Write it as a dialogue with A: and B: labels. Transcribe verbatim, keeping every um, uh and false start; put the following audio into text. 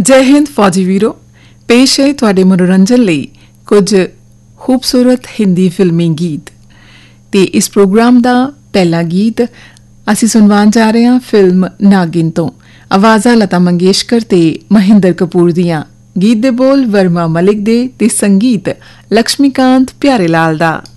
A: ਜੈ ਹਿੰਦ ਫੌਜੀ ਵੀਰੋ, ਪੇਸ਼ ਹੈ ਤੁਹਾਡੇ ਮਨੋਰੰਜਨ ਲਈ ਕੁਝ ਖੂਬਸੂਰਤ ਹਿੰਦੀ ਫਿਲਮੀ ਗੀਤ। ਤੇ ਇਸ ਪ੍ਰੋਗਰਾਮ ਦਾ ਪਹਿਲਾ ਗੀਤ ਅਸੀਂ ਸੁਣਵਾਉਣ ਜਾ ਰਹੇ ਹਾਂ ਫਿਲਮ ਨਾਗਿਨ ਤੋਂ। ਆਵਾਜ਼ਾਂ ਲਤਾ ਮੰਗੇਸ਼ਕਰ ਤੇ ਮਹਿੰਦਰ ਕਪੂਰ ਦੀਆਂ। ਗੀਤ ਦੇ ਬੋਲ ਵਰਮਾ ਮਲਿਕ ਦੇ ਤੇ ਸੰਗੀਤ ਲక్ష్ਮੀਕਾਂਤ ਪਿਆਰੇ ਲਾਲ ਦਾ।